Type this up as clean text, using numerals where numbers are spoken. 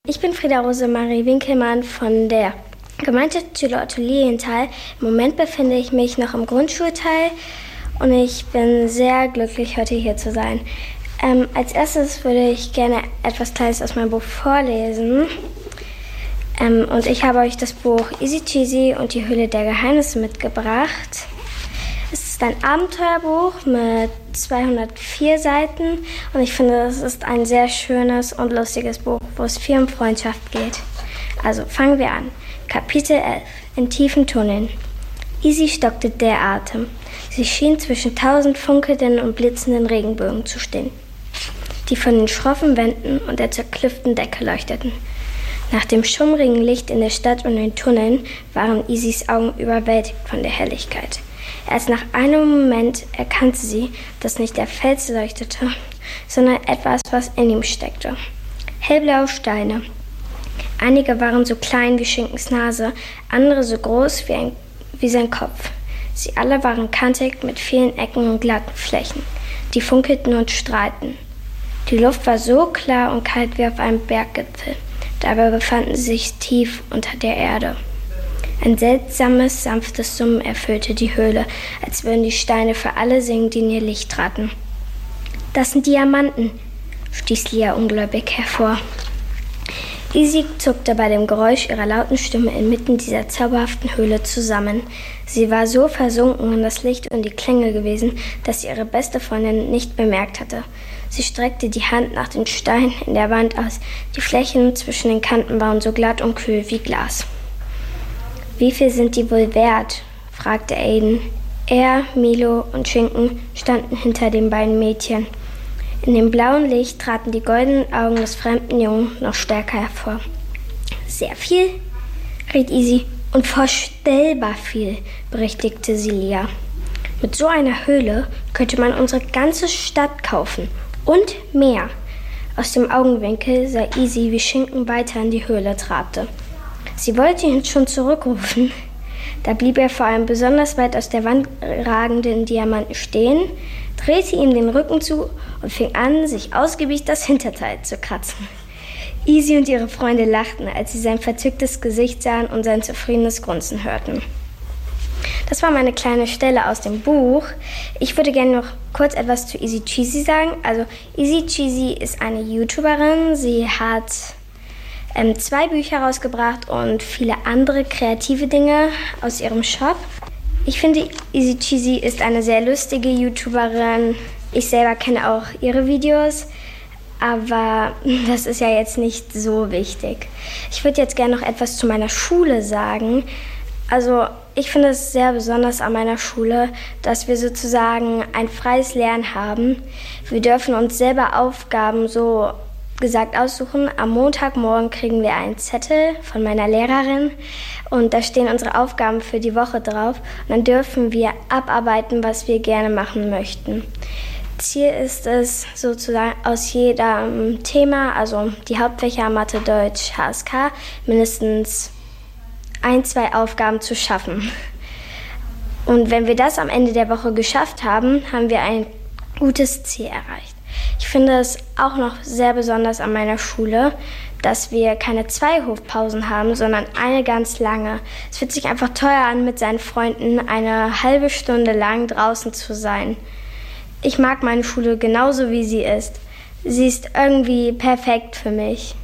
Ich bin Frieda-Rosemarie Winkelmann von der Gemeinschaftsschule Otto Lilienthal. Im Moment befinde ich mich noch im Grundschulteil und ich bin sehr glücklich, heute hier zu sein. Als erstes würde ich gerne etwas Kleines aus meinem Buch vorlesen. Und ich habe euch das Buch Easy Cheesy und die Höhle der Geheimnisse mitgebracht. Es ist ein Abenteuerbuch mit 204 Seiten und ich finde, es ist ein sehr schönes und lustiges Buch, wo es viel um Freundschaft geht. Also fangen wir an. Kapitel 11. In tiefen Tunneln. Easy stockte der Atem. Sie schien zwischen 1000 funkelnden und blitzenden Regenbögen zu stehen, die von den schroffen Wänden und der zerklüften Decke leuchteten. Nach dem schummrigen Licht in der Stadt und den Tunneln waren Easys Augen überwältigt von der Helligkeit. Erst nach einem Moment erkannte sie, dass nicht der Fels leuchtete, sondern etwas, was in ihm steckte. Hellblaue Steine. Einige waren so klein wie Schinkens Nase, andere so groß wie sein Kopf. Sie alle waren kantig mit vielen Ecken und glatten Flächen, die funkelten und strahlten. Die Luft war so klar und kalt wie auf einem Berggipfel. Dabei befanden sie sich tief unter der Erde. Ein seltsames, sanftes Summen erfüllte die Höhle, als würden die Steine für alle singen, die in ihr Licht traten. »Das sind Diamanten«, stieß Lia ungläubig hervor. Easy zuckte bei dem Geräusch ihrer lauten Stimme inmitten dieser zauberhaften Höhle zusammen. Sie war so versunken in das Licht und die Klänge gewesen, dass sie ihre beste Freundin nicht bemerkt hatte. Sie streckte die Hand nach den Steinen in der Wand aus. Die Flächen zwischen den Kanten waren so glatt und kühl wie Glas. »Wie viel sind die wohl wert?« fragte Aiden. Er, Milo und Schinken standen hinter den beiden Mädchen. In dem blauen Licht traten die goldenen Augen des fremden Jungen noch stärker hervor. »Sehr viel«, riet Easy. »Unvorstellbar viel«, berichtigte sie Lia. »Mit so einer Höhle könnte man unsere ganze Stadt kaufen. Und mehr.« Aus dem Augenwinkel sah Easy, wie Schinken weiter in die Höhle trabte. Sie wollte ihn schon zurückrufen. Da blieb er vor einem besonders weit aus der Wand ragenden Diamanten stehen, drehte ihm den Rücken zu und fing an, sich ausgiebig das Hinterteil zu kratzen. Easy und ihre Freunde lachten, als sie sein verzücktes Gesicht sahen und sein zufriedenes Grunzen hörten. Das war meine kleine Stelle aus dem Buch. Ich würde gerne noch kurz etwas zu Easy Cheesy sagen. Also Easy Cheesy ist eine YouTuberin. Sie hat 2 Bücher rausgebracht und viele andere kreative Dinge aus ihrem Shop. Ich finde, Easy Cheesy ist eine sehr lustige YouTuberin. Ich selber kenne auch ihre Videos, aber das ist ja jetzt nicht so wichtig. Ich würde jetzt gerne noch etwas zu meiner Schule sagen. Also ich finde es sehr besonders an meiner Schule, dass wir sozusagen ein freies Lernen haben. Wir dürfen uns selber Aufgaben so gesagt aussuchen. Am Montagmorgen kriegen wir einen Zettel von meiner Lehrerin und da stehen unsere Aufgaben für die Woche drauf. Und dann dürfen wir abarbeiten, was wir gerne machen möchten. Ziel ist es sozusagen aus jedem Thema, also die Hauptfächer Mathe, Deutsch, HSK, mindestens 1-2 Aufgaben zu schaffen. Und wenn wir das am Ende der Woche geschafft haben, haben wir ein gutes Ziel erreicht. Ich finde es auch noch sehr besonders an meiner Schule, dass wir keine 2 Hofpausen haben, sondern eine ganz lange. Es fühlt sich einfach teuer an, mit seinen Freunden eine halbe Stunde lang draußen zu sein. Ich mag meine Schule genauso, wie sie ist. Sie ist irgendwie perfekt für mich.